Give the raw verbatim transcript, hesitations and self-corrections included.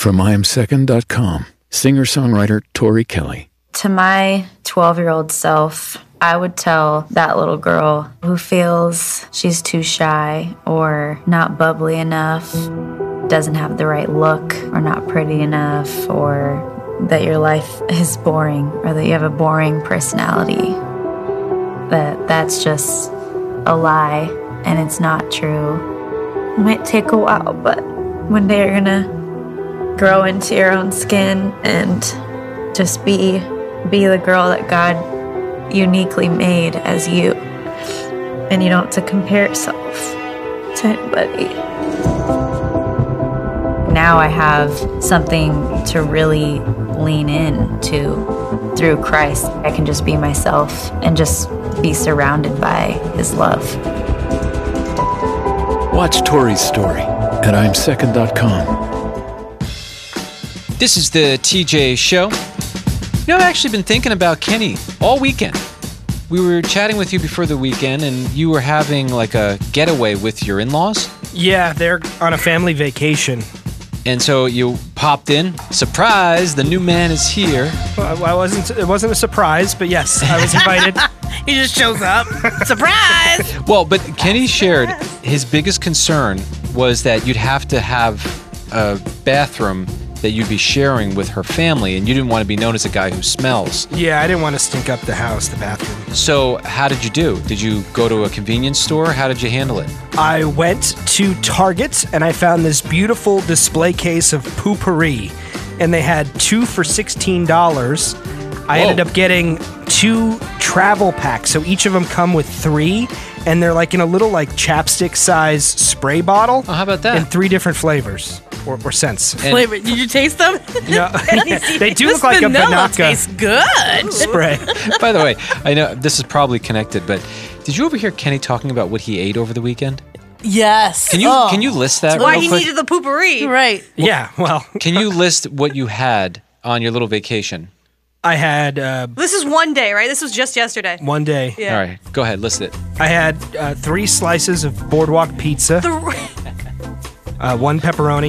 From I am second dot com, singer-songwriter Tori Kelly. To my twelve-year-old self, I would tell that little girl who feels she's too shy or not bubbly enough, doesn't have the right look or not pretty enough, or that your life is boring or that you have a boring personality, that that's just a lie and it's not true. It might take a while, but one day you're gonna grow into your own skin and just be be the girl that God uniquely made as you, and you don't have to compare yourself to anybody. Now I have something to really lean in to through Christ. I can just be myself and just be surrounded by his love. Watch Tori's story at I am second dot com. This is the T J Show. You know, I've actually been thinking about Kenny all weekend. We were chatting with you before the weekend, and you were having like a getaway with your in-laws. Yeah, they're on a family vacation. And so you popped in. Surprise, the new man is here. Well, I wasn't. It wasn't a surprise, but yes, I was invited. He just shows up. Surprise! Well, but Kenny shared his biggest concern was that you'd have to have a bathroom that you'd be sharing with her family, and you didn't want to be known as a guy who smells. Yeah, I didn't want to stink up the house, the bathroom. So how did you do? Did you go to a convenience store? How did you handle it? I went to Target, and I found this beautiful display case of Poo-Pourri, and they had two for sixteen dollars. I Whoa. ended up getting two travel packs, so each of them come with three, and they're like in a little like chapstick size spray bottle. Oh, how about that? In three different flavors or, or scents. And- Flavor. Did you taste them? No, they do This look like a vanilla Banaka tastes good. spray. By the way, I know this is probably connected, but did you ever hear Kenny talking about what he ate over the weekend? Yes. Can you Oh. can you list that Why real he quick? needed the poopery. Right. Yeah, well, Can you list what you had on your little vacation? I had uh, This is one day, right? This was just yesterday. one day. Yeah. All right, go ahead, list it. I had uh, three slices of boardwalk pizza, The- uh, one pepperoni,